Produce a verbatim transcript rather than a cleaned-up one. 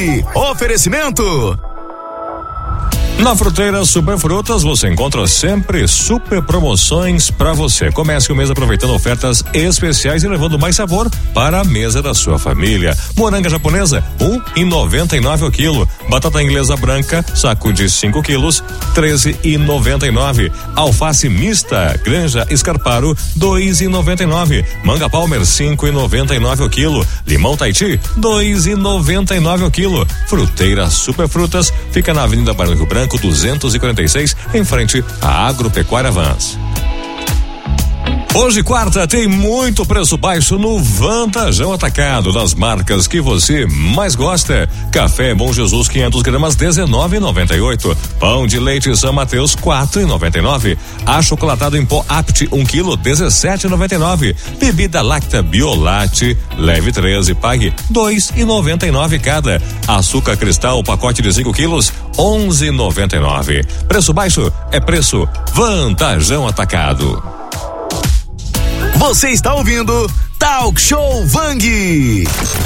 Vang. Oferecimento. Na Fruteira Super Frutas você encontra sempre super promoções para você. Comece o mês aproveitando ofertas especiais e levando mais sabor para a mesa da sua família. Moranga japonesa, um e noventa e nove o quilo. Batata inglesa branca, saco de cinco quilos, treze e noventa e nove. Alface mista, Granja Scarparo, dois e noventa e nove. Manga Palmer, cinco e noventa e nove o quilo. Limão Tahiti, dois e noventa e nove o quilo. Fruteira Super Frutas fica na Avenida Barão do Rio Branco duzentos e quarenta e seis, em frente à Agropecuária Vans. Hoje, quarta, tem muito preço baixo no Vantajão Atacado, das marcas que você mais gosta. Café Bom Jesus, quinhentas gramas, dezenove e noventa e oito. Pão de leite São Mateus, quatro e noventa e nove. Achocolatado em pó Apt, um quilo, dezessete e noventa e nove. Bebida Lacta Biolate, leve treze, pague dois e noventa e nove cada. Açúcar Cristal, pacote de cinco quilos, onze e noventa e nove. Preço baixo é preço Vantajão Atacado. Você está ouvindo Talk Show Vang.